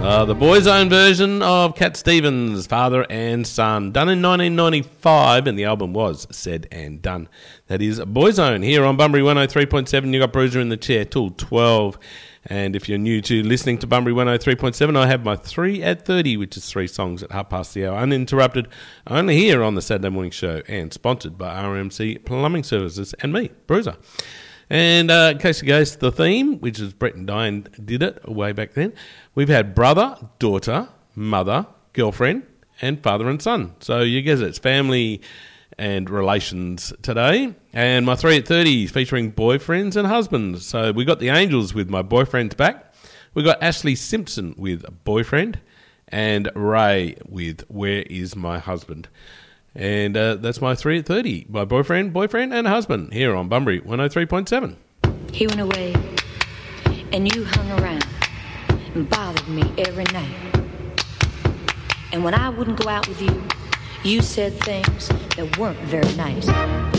The Boyzone version of Cat Stevens, Father and Son, done in 1995, and the album was Said and Done. That is Boyzone here on Bunbury 103.7. You got Bruiser in the chair till 12. And if you're new to listening to Bunbury 103.7, I have my 3 at 30, which is 3 songs at half past the hour, uninterrupted, only here on the Saturday Morning Show, and sponsored by RMC Plumbing Services and me, Bruiser. And in case you guys, the theme, which is Brett and Diane did it way back then, we've had brother, daughter, mother, girlfriend, and father and son. So you guess it's family and relations today. And my 3 at 30 featuring boyfriends and husbands. So we got the Angels with My Boyfriend's Back. We got Ashley Simpson with Boyfriend. And Ray with Where Is My Husband. And that's my 3 at 30. My boyfriend, and husband here on Bunbury 103.7. He went away and you hung around and bothered me every night. And when I wouldn't go out with you, you said things that weren't very nice.